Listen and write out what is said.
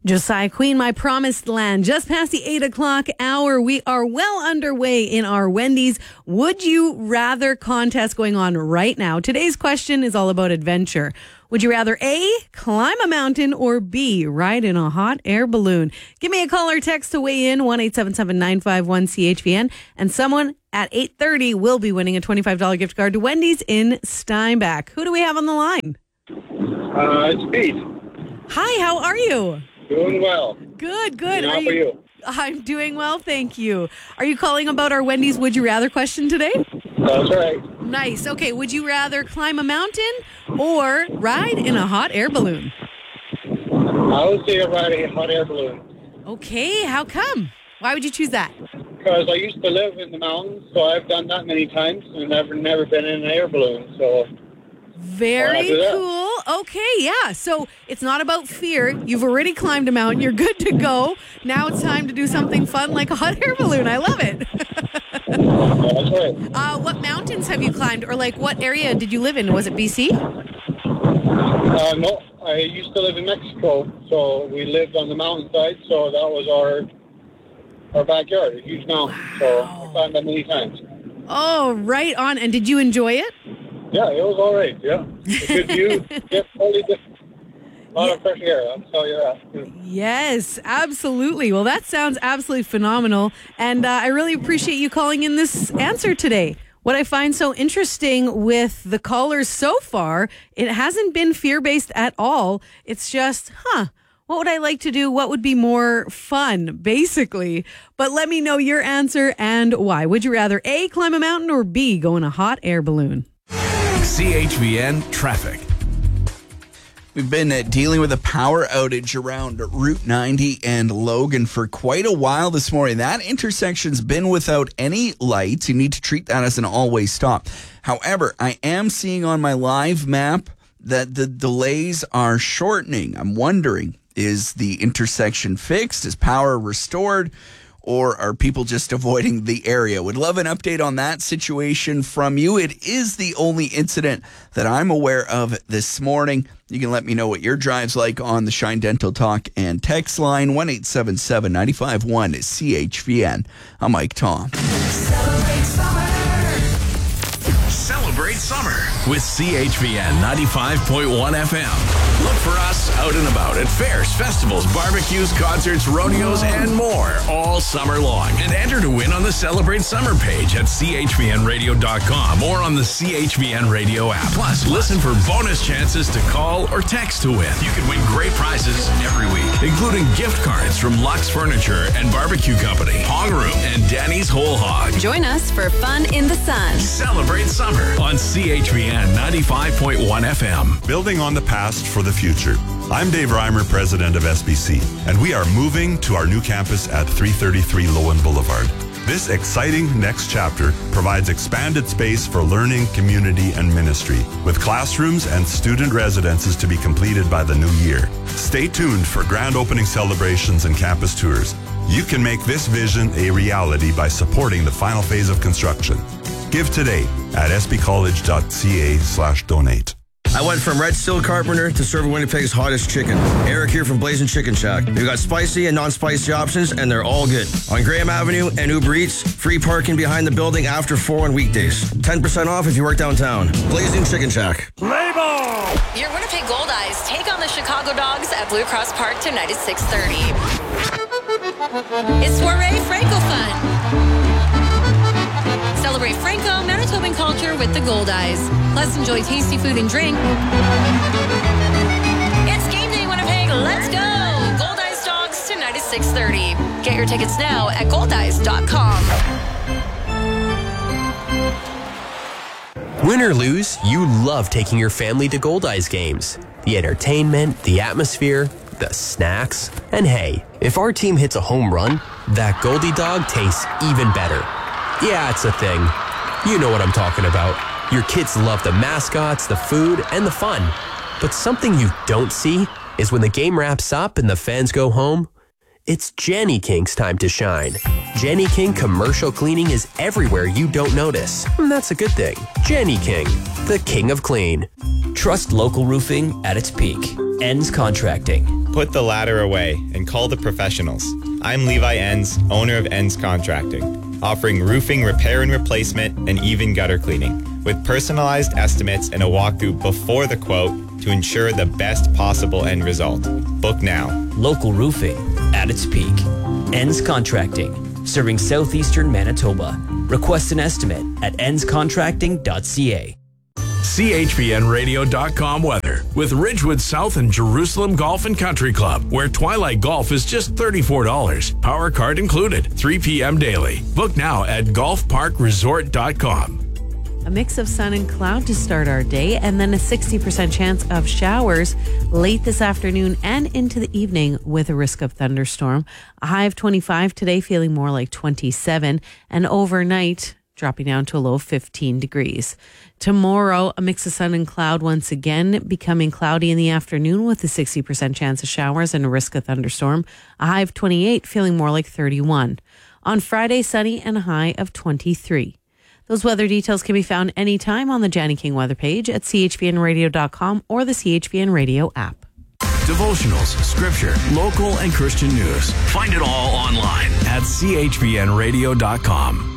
Josiah Queen, My Promised Land. Just past the 8 o'clock hour, we are well underway in our Wendy's Would You Rather contest going on right now. Today's question is all about adventure. Would you rather A, climb a mountain, or B, ride in a hot air balloon? Give me a call or text to weigh in, 1-877-951-CHVN, and someone at 8:30 will be winning a $25 gift card to Wendy's in Steinbach. Who do we have on the line? It's Pete. Hi, how are you? Doing well. Good. And how are you? I'm doing well, thank you. Are you calling about our Wendy's Would You Rather question today? That's right. Nice. Okay, would you rather climb a mountain or ride in a hot air balloon? I would say ride a hot air balloon. Okay, how come? Why would you choose that? Because I used to live in the mountains, so I've done that many times and I've never been in an air balloon. So very cool. Okay, yeah. So it's not about fear. You've already climbed a mountain. You're good to go. Now it's time to do something fun like a hot air balloon. I love it. That's right. What mountains have you climbed, or like what area did you live in? Was it BC? No, I used to live in Mexico, so we lived on the mountainside, so that was our backyard, a huge mountain. Wow. So I climbed that many times. Oh, right on. And did you enjoy it? Yeah, it was all right, yeah. A good view, totally different. A lot of fresh air, I'll tell you that. Yes, absolutely. Well, that sounds absolutely phenomenal. And I really appreciate you calling in this answer today. What I find so interesting with the callers so far, it hasn't been fear-based at all. It's just, what would I like to do? What would be more fun, basically? But let me know your answer and why. Would you rather A, climb a mountain, or B, go in a hot air balloon? CHVN traffic. We've been dealing with a power outage around Route 90 and Logan for quite a while this morning. That intersection's been without any lights. You need to treat that as an all-way stop. However, I am seeing on my live map that the delays are shortening. I'm wondering, is the intersection fixed? Is power restored? Or are people just avoiding the area? Would love an update on that situation from you. It is the only incident that I'm aware of this morning. You can let me know what your drive's like on the Shine Dental Talk and text line, 1-877-951-CHVN. I'm Mike Tom. Celebrate summer with CHVN 95.1 FM. Look for us out and about at fairs, festivals, barbecues, concerts, rodeos, and more all summer long. And enter to win on the Celebrate Summer page at chvnradio.com or on the CHVN Radio app. Plus, listen for bonus chances to call or text to win. You can win great prizes every week, including gift cards from Lux Furniture and Barbecue Company, Hog Room, and Danny's Whole Hog. Join us for fun in the sun. Celebrate summer on CHVN 95.1 FM. Building on the past for the future. I'm Dave Reimer, president of SBC, and we are moving to our new campus at 333 Lowen Boulevard. This exciting next chapter provides expanded space for learning, community, and ministry, with classrooms and student residences to be completed by the new year. Stay tuned for grand opening celebrations and campus tours. You can make this vision a reality by supporting the final phase of construction. Give today at sbcollege.ca/donate. I went from Red Steel Carpenter to serving Winnipeg's hottest chicken. Eric here from Blazing Chicken Shack. We've got spicy and non-spicy options, and they're all good. On Graham Avenue and Uber Eats, free parking behind the building after 4 on weekdays. 10% off if you work downtown. Blazing Chicken Shack. Play ball! Your Winnipeg Goldeyes take on the Chicago Dogs at Blue Cross Park tonight at 6:30. It's Soiree Franco Fun. Celebrate Franco, Manitoban culture with the Goldeyes. Plus, enjoy tasty food and drink. It's game day, Winnipeg. Let's go! Goldeyes Dogs tonight at 6:30. Get your tickets now at goldeyes.com. Win or lose, you love taking your family to Goldeyes games. The entertainment, the atmosphere, the snacks. And hey, if our team hits a home run, that Goldie Dog tastes even better. Yeah, it's a thing. You know what I'm talking about. Your kids love the mascots, the food, and the fun. But something you don't see is when the game wraps up and the fans go home, It's Jenny King's time to shine. Jenny King commercial cleaning is everywhere you don't notice. And that's a good thing. Jenny King, the king of clean. Trust local roofing at its peak. Enns Contracting. Put the ladder away and call the professionals. I'm Levi Enns, owner of Enns Contracting, offering roofing repair and replacement and even gutter cleaning, with personalized estimates and a walkthrough before the quote to ensure the best possible end result. Book now. Local roofing at its peak. Enns Contracting, serving southeastern Manitoba. Request an estimate at ennscontracting.ca. CHPNradio.com weather with Ridgewood South and Jerusalem Golf and Country Club, where Twilight Golf is just $34. Power card included, 3 p.m. daily. Book now at golfparkresort.com. A mix of sun and cloud to start our day, and then a 60% chance of showers late this afternoon and into the evening with a risk of thunderstorm. A high of 25 today, feeling more like 27, and overnight dropping down to a low of 15 degrees. Tomorrow, a mix of sun and cloud once again, becoming cloudy in the afternoon with a 60% chance of showers and a risk of thunderstorm. A high of 28, feeling more like 31. On Friday, sunny and a high of 23. Those weather details can be found anytime on the Jenny King weather page at chpnradio.com or the CHPN Radio app. Devotionals, scripture, local and Christian news. Find it all online at chpnradio.com.